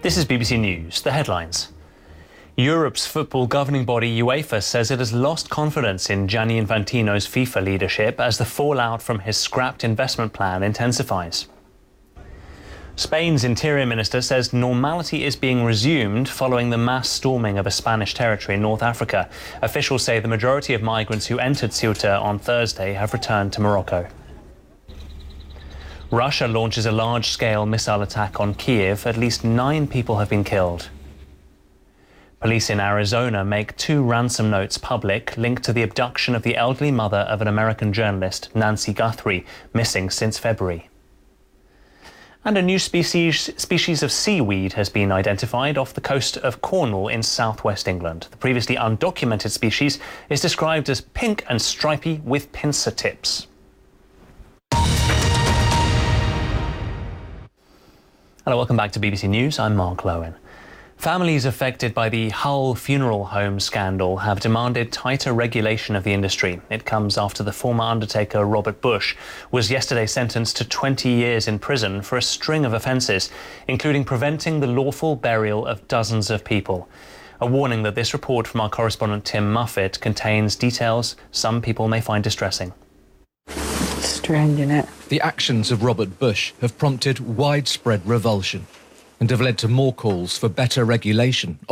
This is BBC News, the headlines. Europe's football governing body UEFA says it has lost confidence in Gianni Infantino's FIFA leadership as the fallout from his scrapped investment plan intensifies. Spain's Interior Minister says normality is being resumed following the mass storming of a Spanish territory in North Africa. Officials say the majority of migrants who entered Ceuta on Thursday have returned to Morocco. Russia launches a large-scale missile attack on Kiev. At least 9 people have been killed. Police in Arizona make 2 ransom notes public linked to the abduction of the elderly mother of an American journalist, Nancy Guthrie, missing since February. And a new species of seaweed has been identified off the coast of Cornwall in southwest England. The previously undocumented species is described as pink and stripy with pincer tips. Hello, welcome back to BBC News. I'm Mark Lowen. Families affected by the Hull funeral home scandal have demanded tighter regulation of the industry. It comes after the former undertaker Robert Bush was yesterday sentenced to 20 years in prison for a string of offences, including preventing the lawful burial of dozens of people. A warning that this report from our correspondent Tim Muffet contains details some people may find distressing. Strange, isn't it? The actions of Robert Bush have prompted widespread revulsion and have led to more calls for better regulation